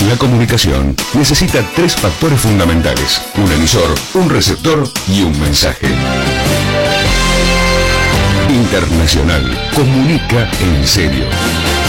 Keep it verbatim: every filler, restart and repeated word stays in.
La comunicación necesita tres factores fundamentales: un emisor, un receptor y un mensaje. Internacional comunica en serio.